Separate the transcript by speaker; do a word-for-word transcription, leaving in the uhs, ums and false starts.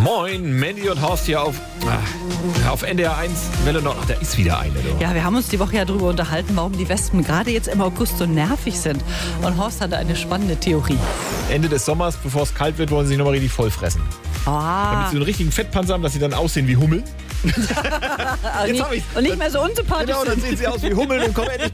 Speaker 1: Moin, Mandy und Horst hier auf, ah, auf N D R eins Welle Nord. Ach, da ist wieder eine. Du.
Speaker 2: Ja, wir haben uns die Woche ja darüber unterhalten, warum die Wespen gerade jetzt im August so nervig sind. Und Horst hatte eine spannende Theorie.
Speaker 1: Ende des Sommers, bevor es kalt wird, wollen sie sich nochmal richtig voll fressen.
Speaker 2: Ah.
Speaker 1: Damit sie so einen richtigen Fettpanzer haben, dass sie dann aussehen wie Hummeln.
Speaker 2: und, nicht, und nicht mehr so unsympathisch
Speaker 1: Genau, dann
Speaker 2: sind.
Speaker 1: sehen sie aus wie Hummeln und kommen endlich